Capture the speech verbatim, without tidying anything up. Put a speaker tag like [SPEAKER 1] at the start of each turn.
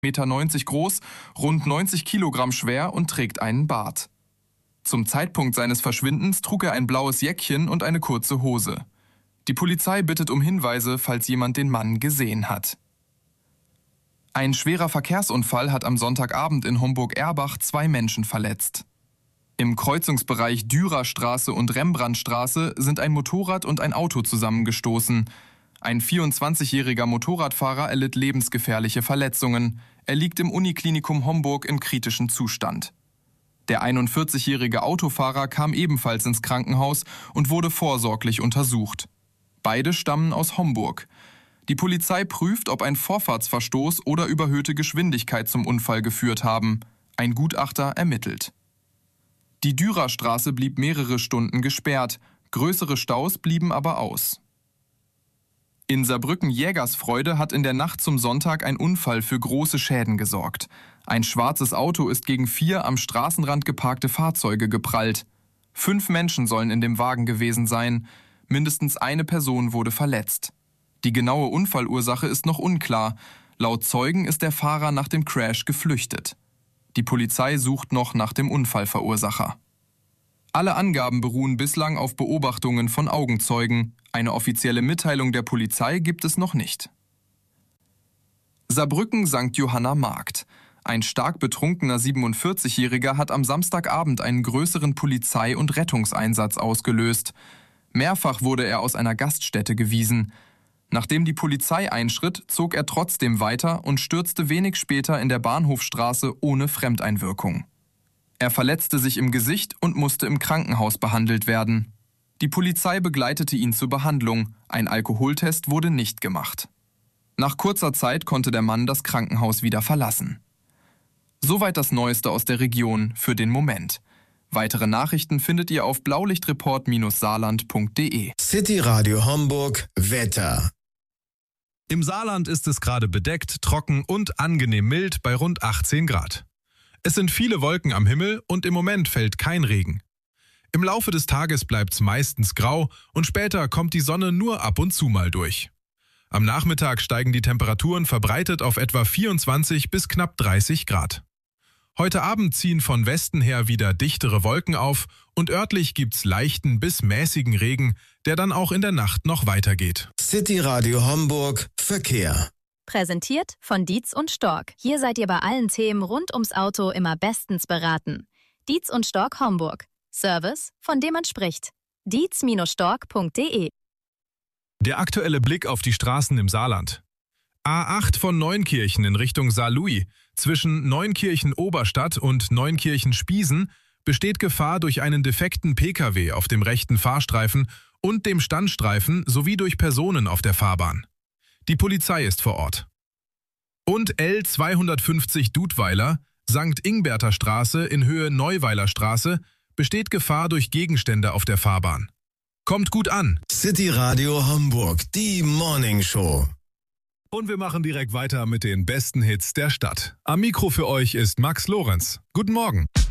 [SPEAKER 1] Meter neunzig groß, rund neunzig Kilogramm schwer und trägt einen Bart. Zum Zeitpunkt seines Verschwindens trug er ein blaues Jäckchen und eine kurze Hose. Die Polizei bittet um Hinweise, falls jemand den Mann gesehen hat. Ein schwerer Verkehrsunfall hat am Sonntagabend in Homburg-Erbach zwei Menschen verletzt. Im Kreuzungsbereich Dürerstraße und Rembrandtstraße sind ein Motorrad und ein Auto zusammengestoßen. Ein vierundzwanzigjähriger Motorradfahrer erlitt lebensgefährliche Verletzungen. Er liegt im Uniklinikum Homburg in kritischem Zustand. Der einundvierzigjährige Autofahrer kam ebenfalls ins Krankenhaus und wurde vorsorglich untersucht. Beide stammen aus Homburg. Die Polizei prüft, ob ein Vorfahrtsverstoß oder überhöhte Geschwindigkeit zum Unfall geführt haben. Ein Gutachter ermittelt. Die Dürerstraße blieb mehrere Stunden gesperrt, größere Staus blieben aber aus. In Saarbrücken-Jägersfreude hat in der Nacht zum Sonntag ein Unfall für große Schäden gesorgt. Ein schwarzes Auto ist gegen vier am Straßenrand geparkte Fahrzeuge geprallt. Fünf Menschen sollen in dem Wagen gewesen sein. Mindestens eine Person wurde verletzt. Die genaue Unfallursache ist noch unklar. Laut Zeugen ist der Fahrer nach dem Crash geflüchtet. Die Polizei sucht noch nach dem Unfallverursacher. Alle Angaben beruhen bislang auf Beobachtungen von Augenzeugen. Eine offizielle Mitteilung der Polizei gibt es noch nicht. Saarbrücken Sankt Johanna Markt. Ein stark betrunkener siebenundvierzigjähriger hat am Samstagabend einen größeren Polizei- und Rettungseinsatz ausgelöst. Mehrfach wurde er aus einer Gaststätte gewiesen. Nachdem die Polizei einschritt, zog er trotzdem weiter und stürzte wenig später in der Bahnhofstraße ohne Fremdeinwirkung. Er verletzte sich im Gesicht und musste im Krankenhaus behandelt werden. Die Polizei begleitete ihn zur Behandlung. Ein Alkoholtest wurde nicht gemacht. Nach kurzer Zeit konnte der Mann das Krankenhaus wieder verlassen. Soweit das Neueste aus der Region für den Moment. Weitere Nachrichten findet ihr auf blaulichtreport saarland punkt de.
[SPEAKER 2] City Radio Homburg Wetter.
[SPEAKER 3] Im Saarland ist es gerade bedeckt, trocken und angenehm mild bei rund achtzehn Grad. Es sind viele Wolken am Himmel und im Moment fällt kein Regen. Im Laufe des Tages bleibt es meistens grau und später kommt die Sonne nur ab und zu mal durch. Am Nachmittag steigen die Temperaturen verbreitet auf etwa vierundzwanzig bis knapp dreißig Grad. Heute Abend ziehen von Westen her wieder dichtere Wolken auf und örtlich gibt's leichten bis mäßigen Regen, der dann auch in der Nacht noch weitergeht.
[SPEAKER 2] City Radio Homburg Verkehr.
[SPEAKER 4] Präsentiert von Dietz und Stork. Hier seid ihr bei allen Themen rund ums Auto immer bestens beraten. Dietz und Stork Homburg. Service, von dem man spricht. dietz Stork punkt de.
[SPEAKER 3] Der aktuelle Blick auf die Straßen im Saarland. A acht von Neunkirchen in Richtung Saarlouis. Zwischen Neunkirchen-Oberstadt und Neunkirchen-Spiesen besteht Gefahr durch einen defekten Pkw auf dem rechten Fahrstreifen und dem Standstreifen sowie durch Personen auf der Fahrbahn. Die Polizei ist vor Ort. Und L zweihundertfünfzig Dudweiler, Sankt Ingberter Straße in Höhe Neuweiler Straße, besteht Gefahr durch Gegenstände auf der Fahrbahn. Kommt gut an.
[SPEAKER 2] City Radio Homburg, die Morning Show.
[SPEAKER 3] Und wir machen direkt weiter mit den besten Hits der Stadt. Am Mikro für euch ist Max Lorenz. Guten Morgen.